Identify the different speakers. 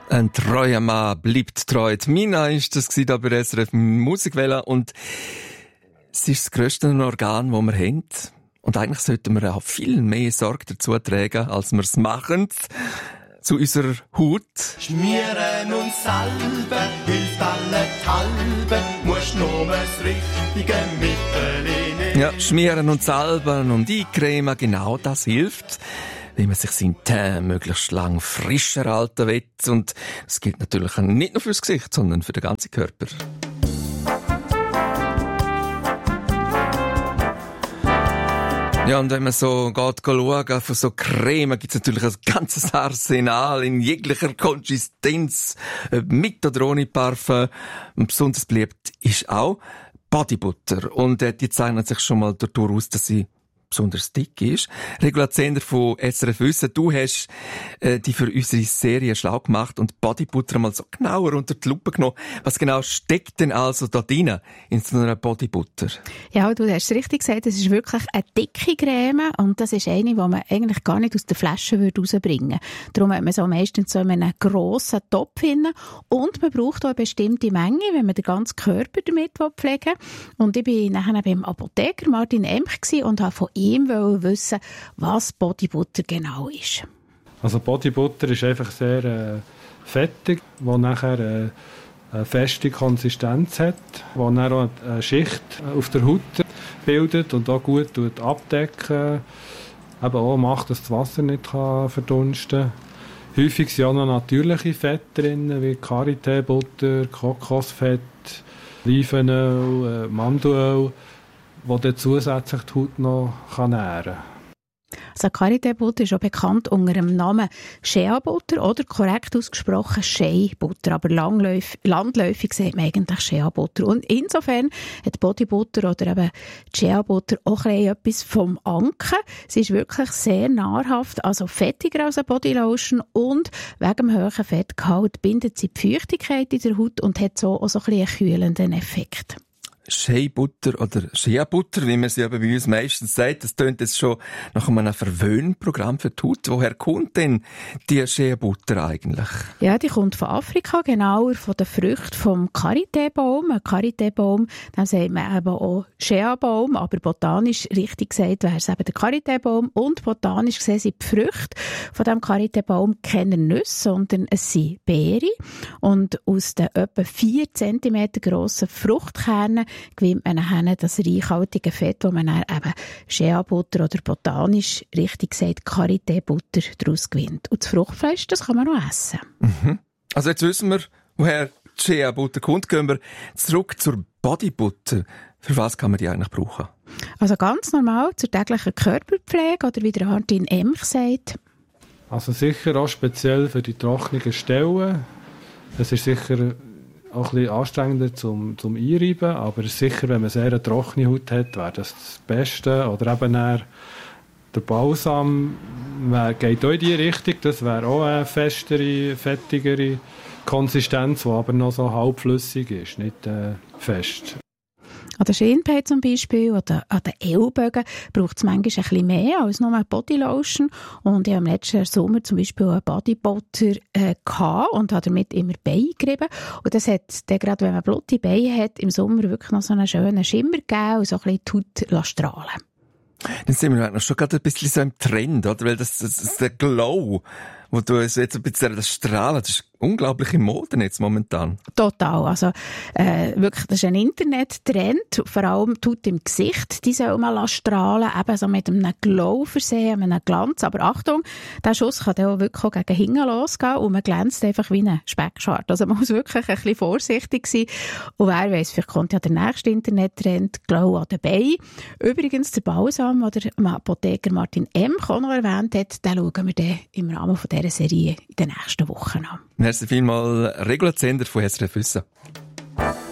Speaker 1: Ein treuer Mann bleibt treu. Mina ist das hier bei SRF Musikwelle und es ist das grösste Organ, das wir haben. Und eigentlich sollten wir auch viel mehr Sorge dazu tragen, als wir es machen. Zu unserer Haut.
Speaker 2: Schmieren und salben hilft allenthalben, musst nur das richtige Mittel nehmen.
Speaker 1: Ja, schmieren und salben und eincremen, genau das hilft, wenn man sich sein Teint möglichst lang frisch erhalten will. Und das gilt natürlich nicht nur fürs Gesicht, sondern für den ganzen Körper. Ja, und wenn man so geht schauen, von so Creme gibt's natürlich ein ganzes Arsenal in jeglicher Konsistenz, mit oder ohne Parfum. Und besonders beliebt ist auch Bodybutter. Und die zeichnet sich schon mal dadurch aus, dass sie besonders dick ist. Regula Zehnder von SRF Wissen, du hast die für unsere Serie schlau gemacht und Bodybutter mal so genauer unter die Lupe genommen. Was genau steckt denn also da drin in so einer Bodybutter?
Speaker 3: Ja, du hast es richtig gesagt, es ist wirklich eine dicke Creme und das ist eine, die man eigentlich gar nicht aus der Flasche rausbringen würde. Darum hat man so meistens so einen grossen Topf hinein und man braucht auch eine bestimmte Menge, wenn man den ganzen Körper damit pflegen will. Und ich war nachher beim Apotheker Martin Emch und habe von ihm wissen, was Bodybutter genau ist.
Speaker 4: Also Bodybutter ist einfach sehr fettig, wo nachher eine feste Konsistenz hat, wo dann auch eine Schicht auf der Haut bildet und auch gut abdecken. Eben auch macht, dass das Wasser nicht verdunsten kann. Häufig sind auch noch natürliche Fette drin, wie Karité-Butter, Kokosfett, Olivenöl, Mandelöl, wo dann zusätzlich die Haut noch nähren kann.
Speaker 3: Also Karité-Butter ist auch bekannt unter dem Namen Shea-Butter oder korrekt ausgesprochen Shea-Butter. Aber landläufig sagt man eigentlich Shea-Butter. Und insofern hat Bodybutter oder eben Shea-Butter auch etwas vom Anken. Sie ist wirklich sehr nahrhaft, also fettiger als eine Bodylotion und wegen dem hohen Fettgehalt bindet sie die Feuchtigkeit in der Haut und hat so auch so ein bisschen einen kühlenden Effekt.
Speaker 1: Shea-Butter oder Shea-Butter, wie man sie aber bei uns meistens sagt, das tönt jetzt schon nach einem Verwöhnprogramm für die Haut. Woher kommt denn die Shea-Butter eigentlich?
Speaker 3: Ja, die kommt von Afrika, genauer von den Früchten vom Karité-Baum. Ein Karité-Baum, dann sagt man eben auch Shea-Baum, aber botanisch richtig gesagt wäre es eben der Karité-Baum. Und botanisch gesehen sind die Früchte von diesem Karité-Baum keine Nüsse, sondern es sind Beeren. Und aus den etwa 4 cm grossen Fruchtkernen gewinnt man nachher das reichhaltige Fett, das man dann eben Shea-Butter oder botanisch, richtig gesagt, Karité-Butter daraus gewinnt. Und das Fruchtfleisch, das kann man noch essen.
Speaker 1: Mhm. Also jetzt wissen wir, woher die Shea-Butter kommt. Gehen wir zurück zur Bodybutter. Für was kann man die eigentlich brauchen?
Speaker 3: Also ganz normal zur täglichen Körperpflege oder wie der Martin Emch sagt.
Speaker 4: Also sicher auch speziell für die trockenen Stellen. Es ist sicher auch ein bisschen anstrengender zum Einreiben, aber sicher, wenn man sehr eine trockene Haut hat, wäre das Beste. Oder eben der Balsam geht auch in die Richtung, das wäre auch eine festere, fettigere Konsistenz, die aber noch so halbflüssig ist, nicht fest.
Speaker 3: An der Schienbein zum Beispiel oder an den Ellbogen braucht es manchmal ein bisschen mehr als nur eine Bodylotion. Und ich habe im letzten Sommer zum Beispiel einen Bodybutter gehabt und habe damit immer Beine gerieben. Und das hat dann gerade, wenn man blutige Beine hat, im Sommer wirklich noch so einen schönen Schimmer gegeben und so ein bisschen die Haut strahlen.
Speaker 1: Dann sind wir noch schon gerade ein bisschen so im Trend, oder? Weil das der Glow, wo du jetzt ein bisschen das Strahlen, das ist unglaubliche Mode jetzt momentan.
Speaker 3: Total. Also, wirklich, das ist ein Internettrend. Vor allem die Haut im Gesicht, die soll man strahlen, eben so mit einem Glow versehen, mit einem Glanz. Aber Achtung, der Schuss kann dann auch wirklich auch gegen hinten losgehen und man glänzt einfach wie ein Speckschwart. Also, man muss wirklich ein bisschen vorsichtig sein. Und wer weiss, vielleicht kommt ja der nächste Internettrend, Glow an den Beinen. Übrigens, der Balsam, den der Apotheker Martin Emch auch noch erwähnt hat, den schauen wir dann im Rahmen von dieser Serie in den nächsten Wochen an.
Speaker 1: Merci vielmals, Regula Zehnder von SRF Wissen.